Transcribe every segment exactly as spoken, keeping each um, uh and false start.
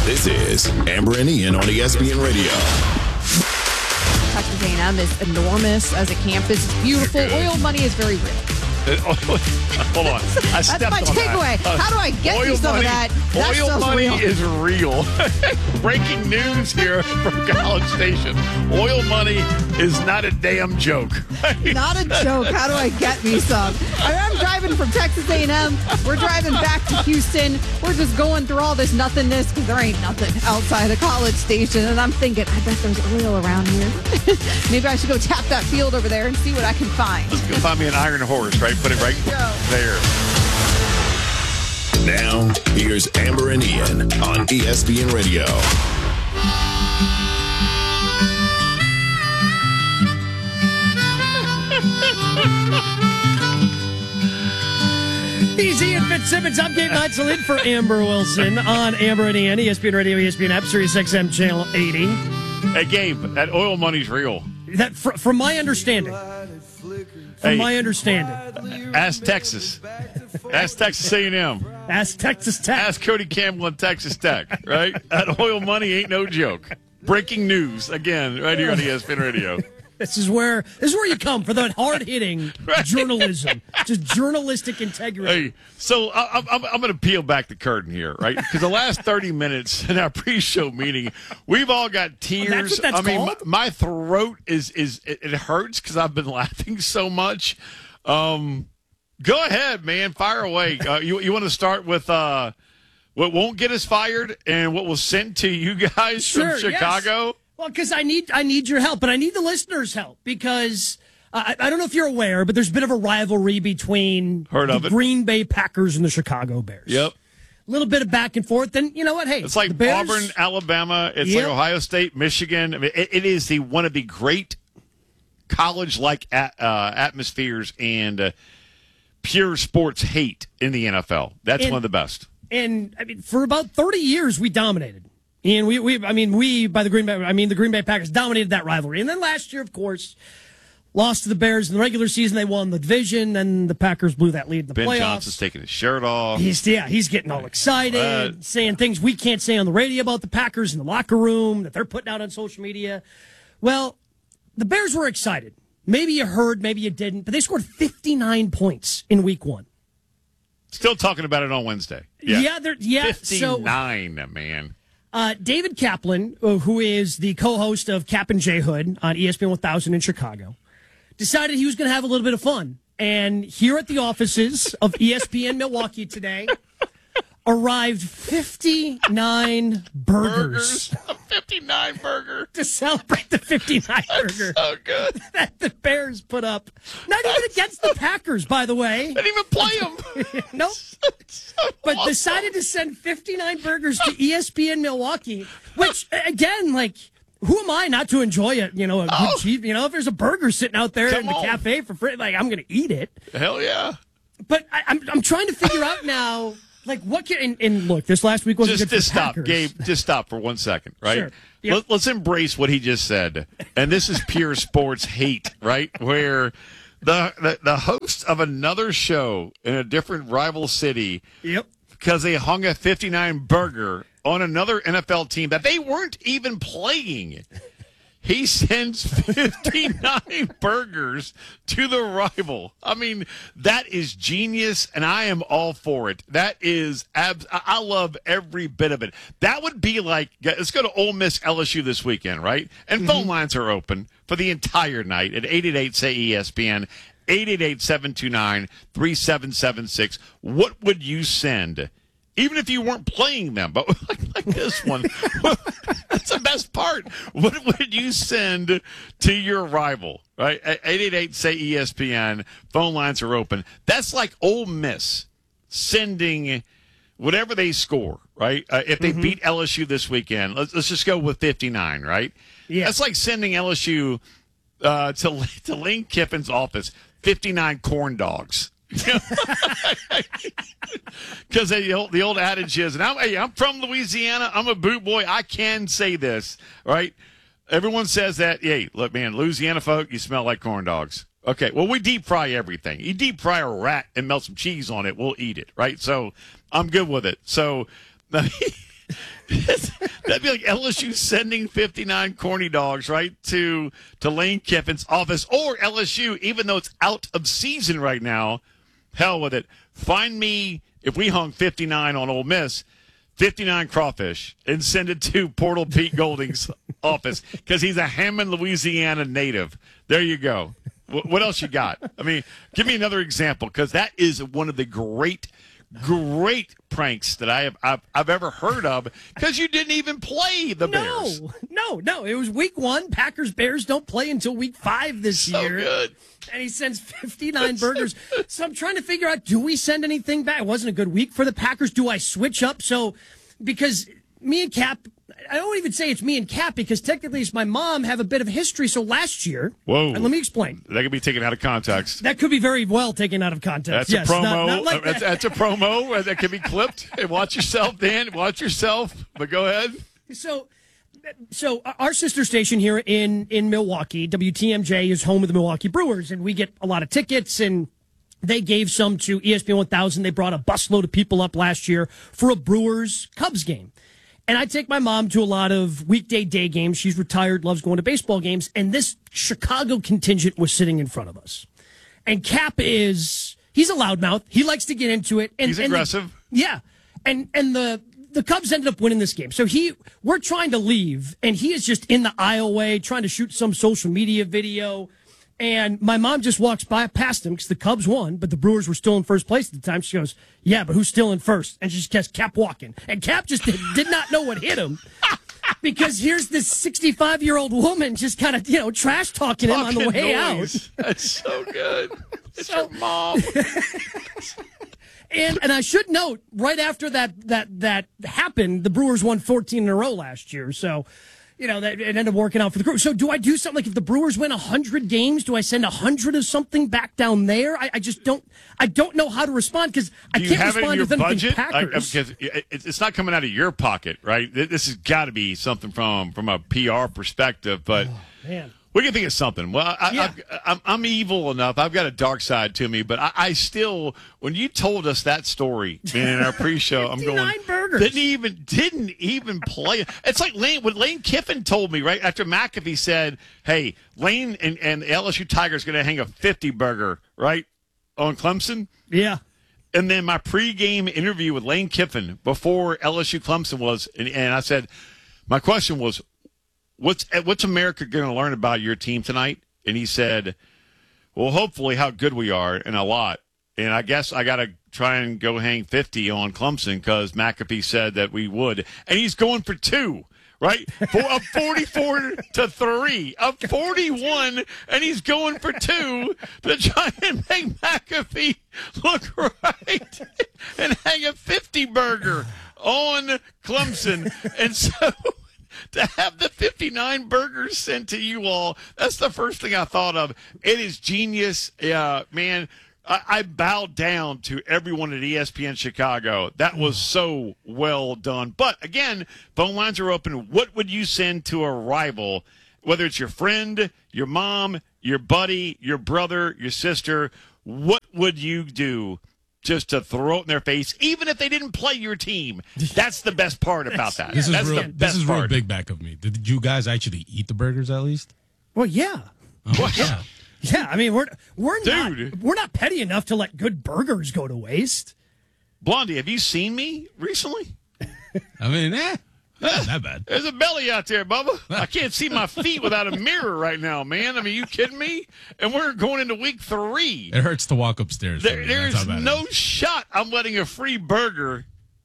This is Amber and Ian on E S P N Radio. Texas A and M is enormous as a campus. It's beautiful. Oil money is very real. Hold on. I That's my takeaway. How do I get you some money, of that? That oil money real. is real. Breaking news here from College Station. Oil money is not a damn joke. Not a joke. How do I get me some? I'm driving from Texas A and M. We're driving back to Houston. We're just going through all this nothingness because there ain't nothing outside of College Station. And I'm thinking, I bet there's oil around here. Maybe I should go tap that field over there and see what I can find. Let's go find me an iron horse, right? Put it right there. Now, here's Amber and Ian on E S P N Radio. He's Ian Fitzsimmons. I'm Gabe Neitzel in for Amber Wilson on Amber and Ian, E S P N Radio, E S P N app, Sirius X M Channel eighty. Hey, Gabe, that oil money's real. That, fr- from my understanding, from Hey, my understanding, ask Texas. Ask Texas A and M. ask Texas Tech. Ask Cody Campbell and Texas Tech, right? That oil money ain't no joke. Breaking news, again, right here on E S P N Radio. This is where this is where you come for that hard hitting Right. journalism, just journalistic integrity. Hey, so I, I'm, I'm going to peel back the curtain here, right? Because the last thirty minutes in our pre-show meeting, we've all got tears. Oh, that's what that's I mean, my, called? my throat is is it, it hurts because I've been laughing so much. Um, go ahead, man, fire away. Uh, you you want to start with uh, what won't get us fired and what was sent to you guys Sure, from Chicago? yes. Well, because I need I need your help, but I need the listeners' help because uh, I, I don't know if you're aware, but there's a bit of a rivalry between Heard the of it. Green Bay Packers and the Chicago Bears. Yep. A little bit of back and forth. And you know what? Hey, It's like the Bears, Auburn, Alabama. It's Yep. like Ohio State, Michigan. I mean, it, it is the one of the great college-like at, uh, atmospheres and uh, pure sports hate in the N F L. That's And- one of the best. And I mean, for about thirty years, we dominated. And we, we, I mean, we by the Green Bay, I mean, the Green Bay Packers dominated that rivalry. And then last year, of course, lost to the Bears in the regular season. They won the division, and the Packers blew that lead in the Ben playoffs. Johnson's taking his shirt off. He's yeah, he's getting all excited, Right. saying things we can't say on the radio about the Packers in the locker room that they're putting out on social media. Well, the Bears were excited. Maybe you heard, maybe you didn't, but they scored fifty-nine points in week one. Still talking about it on Wednesday. Yeah, Yeah, they're yeah. So fifty-nine, man. uh, David Kaplan, uh, who is the co-host of Cap and J Hood on E S P N one thousand in Chicago, decided he was going to have a little bit of fun. And here at the offices of E S P N Milwaukee today arrived fifty-nine burgers, Burgers. A fifty-nine burger. to celebrate the fifty-nine burger So good. that the Bears put up. Not even against the Packers, by the way. Didn't even play them. Nope. But decided to send fifty-nine burgers to E S P N Milwaukee, which, again, like, who am I not to enjoy it? You know, a good Oh. cheese, you know, if there's a burger sitting out there Come in the on. cafe for free, like, I'm going to eat it. Hell yeah. But I, I'm I'm trying to figure out now, like, what can, and, and look, this last week wasn't Just, good for just the stop, Packers. Gabe. Just stop for one second, right? Sure. Yep. Let, let's embrace what he just said, and this is pure sports hate, right? Where the, the the host of another show in a different rival city, Yep. because they hung a fifty-nine burger on another N F L team that they weren't even playing. He sends fifty-nine burgers to the rival. I mean, that is genius, and I am all for it. That is, abs- I I love every bit of it. That would be like, let's go to Ole Miss L S U this weekend, right? And phone lines are open for the entire night at eight eight eight, say E S P N, eight eight eight, seven two nine, three seven seven six. What would you send? Even if you weren't playing them, but like, like this one, that's the best part. What would you send to your rival? Right, eight eight eight, say E S P N. Phone lines are open. That's like Ole Miss sending whatever they score. Right, uh, if they beat L S U this weekend, let's let's just go with fifty-nine. Right, Yeah. that's like sending L S U uh, to to Lane Kiffin's office fifty-nine corn dogs. Because the old, the old adage is, and I'm, hey, I'm from Louisiana. I'm a boot boy. I can say this, right? Everyone says that. Hey, look, man, Louisiana folk, you smell like corn dogs. Okay, well, we deep fry everything. You deep fry a rat and melt some cheese on it, we'll eat it, right? So I'm good with it. So That'd be like L S U sending fifty-nine corny dogs right to to Lane Kiffin's office, or L S U, even though it's out of season right now, hell with it. Find me, if we hung fifty-nine on Ole Miss, fifty-nine crawfish, and send it to Portal Pete Golding's office because he's a Hammond, Louisiana native. There you go. W- what else you got? I mean, give me another example, because that is one of the great Great pranks that I have I've, I've ever heard of, because you didn't even play the Bears. No, no, no. It was week one. Packers Bears don't play until week five this So year. good. And he sends fifty-nine burgers. So I'm trying to figure out, do we send anything back? It wasn't a good week for the Packers. Do I switch up? So because me and Cap, I don't even say it's me and Cap, because technically it's my mom, have a bit of history. So last year, Whoa. and let me explain. That could be taken out of context. That could be very well taken out of context. That's yes, a promo. Not, not like that's, that. that's a promo that can be clipped. Hey, watch yourself, Dan. Watch yourself. But go ahead. So, so our sister station here in, in Milwaukee, W T M J, is home of the Milwaukee Brewers, and we get a lot of tickets, and they gave some to E S P N one thousand. They brought a busload of people up last year for a Brewers-Cubs game. And I take my mom to a lot of weekday day games. She's retired, loves going to baseball games, and this Chicago contingent was sitting in front of us. And Cap is, he's a loudmouth. He likes to get into it. And, He's and aggressive. The, yeah. And and the the Cubs ended up winning this game. So he, we're trying to leave, and he is just in the aisleway trying to shoot some social media video. And my mom just walks by past him because the Cubs won, but the Brewers were still in first place at the time. She goes, yeah, but who's still in first? And she just kept Cap walking. And Cap just did, did not know what hit him, because here's this sixty-five-year-old woman just kind of, you know, trash talking him on the way noise. out. That's so good. It's So- your mom. And and I should note, right after that that that happened, the Brewers won fourteen in a row last year. So, you know, that it ended up working out for the crew. So do I do something like, if the Brewers win one hundred games, do I send one hundred of something back down there? I, I just don't I don't know how to respond, because I Do you can't have it in respond your to anything budget? Like, Packers. because it- it's not coming out of your pocket, right? This has got to be something from from a P R perspective, but Man. we can think of something. Well, I, Yeah. I, I'm, I'm evil enough. I've got a dark side to me, but I, I still, when you told us that story in our pre-show, I'm going, fifty-nine burgers. didn't even didn't even play. It's like Lane, when Lane Kiffin told me right after McAfee said, "Hey, Lane and, and the L S U Tigers going to hang a fifty burger right on Clemson." Yeah. And then my pregame interview with Lane Kiffin before L S U Clemson was, and, and I said, my question was, what's what's America going to learn about your team tonight? And he said, well, hopefully how good we are, and a lot. And I guess I got to try and go hang fifty on Clemson because McAfee said that we would. And he's going for two, right? For a forty-four to three, a forty-one, and he's going for two to try and make McAfee look right and hang a fifty burger on Clemson. And so to have the fifty-nine burgers sent to you all, that's the first thing I thought of. It is genius. Uh, man, I, I bowed down to everyone at E S P N Chicago. That was so well done. But, again, phone lines are open. What would you send to a rival, whether it's your friend, your mom, your buddy, your brother, your sister? What would you do just to throw it in their face, even if they didn't play your team? That's the best part about that. This is That's real. the This best is real part. big back of me. Did you guys actually eat the burgers at least? Well, yeah. Oh, yeah. Yeah, I mean, we're we're not Dude. we're not petty enough to let good burgers go to waste. Blondie, have you seen me recently? I mean, eh, not that bad. There's a belly out there, Bubba. I can't see my feet without a mirror right now, man. I mean, you kidding me? And we're going into week three. It hurts to walk upstairs. for There, me. That's there's how bad it no is. shot I'm letting a free burger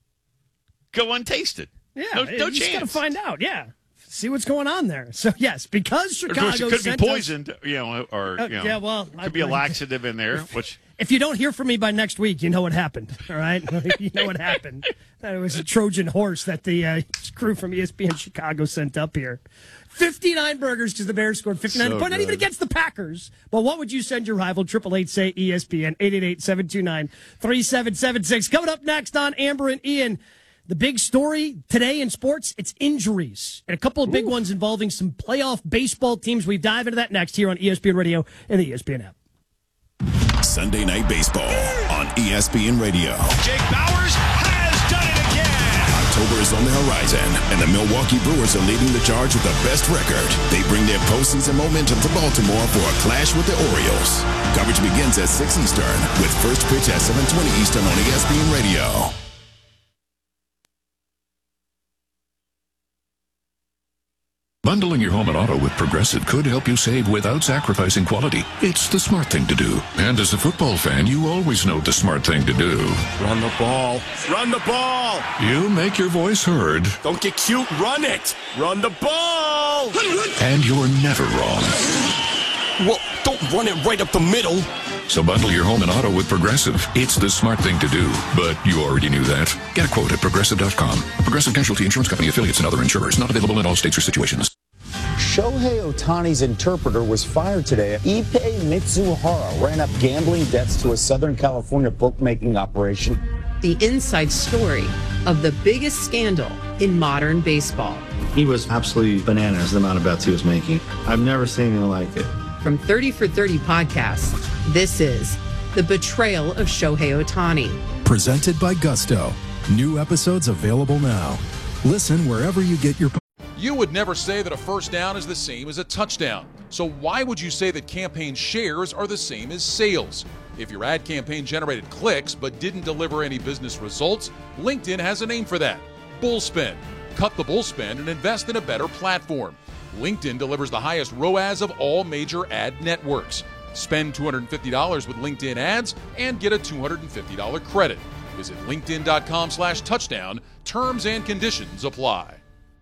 go untasted. Yeah, no, you no just got to chance. find out. Yeah, see what's going on there. So yes, because Of Chicago course, it could be sent us- poised, you know, or Uh, you know, yeah, well, could be a I- laxative in there, which If you don't hear from me by next week, you know what happened. All right, you know what happened. That it was a Trojan horse that the uh, crew from E S P N Chicago sent up here. fifty-nine burgers because the Bears scored fifty-nine. So But not even good. against the Packers. But what would you send your rival? Triple eight say E S P N eight eight eight seven two nine three seven seven six. Coming up next on Amber and Ian. The big story today in sports, it's injuries. And a couple of big Ooh. ones involving some playoff baseball teams. We dive into that next here on E S P N Radio and the E S P N app. Sunday Night Baseball on E S P N Radio. Jake Bowers has done it again. October is on the horizon, and the Milwaukee Brewers are leading the charge with the best record. They bring their postseason momentum to Baltimore for a clash with the Orioles. Coverage begins at six Eastern, with first pitch at seven twenty Eastern on E S P N Radio. Bundling your home and auto with Progressive could help you save without sacrificing quality. It's the smart thing to do. And as a football fan, you always know the smart thing to do. Run the ball. Run the ball. You make your voice heard. Don't get cute. Run it. Run the ball. And you're never wrong. Well, don't run it right up the middle. So bundle your home and auto with Progressive. It's the smart thing to do. But you already knew that. Get a quote at Progressive dot com. Progressive Casualty Insurance Company affiliates and other insurers. Not available in all states or situations. Shohei Ohtani's interpreter was fired today. Ippei Mitsuhara ran up gambling debts to a Southern California bookmaking operation. The inside story of the biggest scandal in modern baseball. He was absolutely bananas, the amount of bets he was making. I've never seen anything like it. From thirty for thirty Podcasts, this is The Betrayal of Shohei Ohtani. Presented by Gusto. New episodes available now. Listen wherever you get your... You would never say that a first down is the same as a touchdown. So why would you say that campaign shares are the same as sales? If your ad campaign generated clicks but didn't deliver any business results, LinkedIn has a name for that. Bullspend. Cut the bullspend and invest in a better platform. LinkedIn delivers the highest R O A S of all major ad networks. Spend two hundred fifty dollars with LinkedIn ads and get a two hundred fifty dollars credit. Visit linkedin.com slash touchdown. Terms and conditions apply.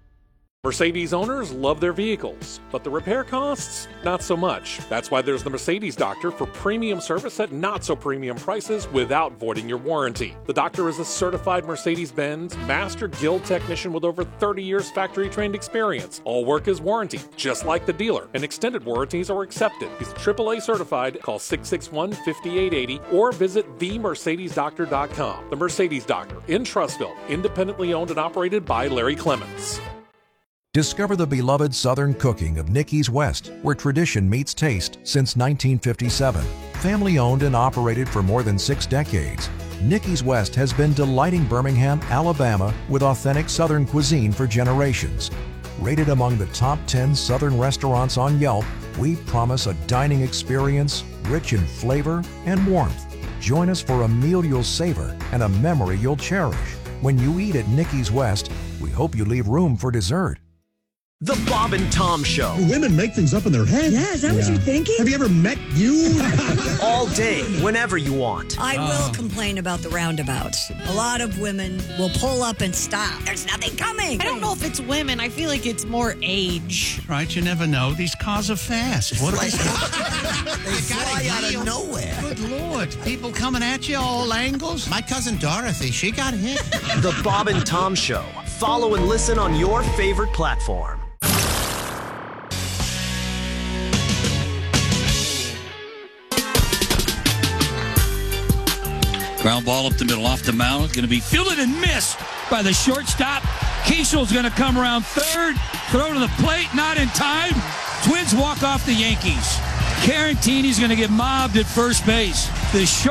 Mercedes owners love their vehicles, but the repair costs, not so much. That's why there's the Mercedes Doctor for premium service at not so premium prices without voiding your warranty. The Doctor is a certified Mercedes-Benz Master Guild technician with over thirty years factory-trained experience. All work is warranted, just like the dealer, and extended warranties are accepted. He's triple A certified. Call six six one, five eight eight zero or visit the mercedes doctor dot com. The Mercedes Doctor in Trussville, independently owned and operated by Larry Clements. Discover the beloved Southern cooking of Nicky's West, where tradition meets taste since nineteen fifty-seven. Family owned and operated for more than six decades, Nicky's West has been delighting Birmingham, Alabama with authentic Southern cuisine for generations. Rated among the top ten Southern restaurants on Yelp, we promise a dining experience rich in flavor and warmth. Join us for a meal you'll savor and a memory you'll cherish. When you eat at Nicky's West, we hope you leave room for dessert. The Bob and Tom Show. Women make things up in their head. Yeah, is that yeah. what you're thinking? Have you ever met you? All day, whenever you want. I uh. will complain about the roundabouts. A lot of women will pull up and stop. There's nothing coming. I don't know if it's women. I feel like it's more age. Right, you never know. These cars are fast. What are they? They fly out of nowhere. Good Lord. People coming at you all angles. My cousin Dorothy, she got hit. The Bob and Tom Show. Follow and listen on your favorite platform. Ground ball up the middle, off the mound. Going to be fielded and missed by the shortstop. Kiesel's going to come around third. Throw to the plate, not in time. Twins walk off the Yankees. Carantini's going to get mobbed at first base. The